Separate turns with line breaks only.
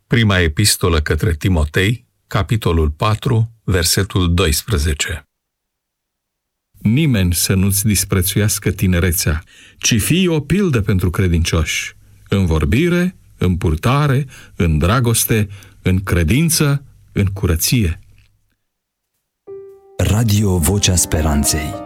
Prima epistolă către Timotei, capitolul 4, versetul 12. Nimeni să nu-ți disprețuiască tinerețea, ci fii o pildă pentru credincioși, în vorbire, în purtare, în dragoste, în credință, în curăție.
Radio Vocea Speranței.